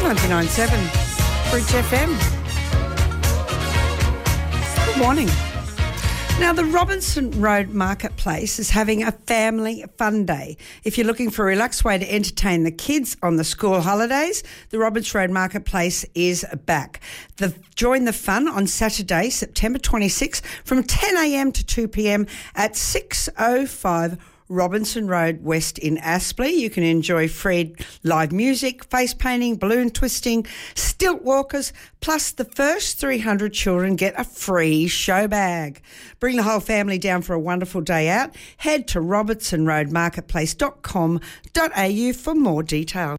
99.7 Bridge FM. Good morning. Now, the Robinson Road Marketplace is having a family fun day. If you're looking for a relaxed way to entertain the kids on the school holidays, the Robinson Road Marketplace is back. Join the fun on Saturday, September 26th from 10 a.m. to 2 p.m. at 605 Robinson Road West in Aspley. You can enjoy free live music, face painting, balloon twisting, stilt walkers, plus the first 300 children get a free show bag. Bring the whole family down for a wonderful day out. Head to robinsonroadmarketplace.com.au for more details.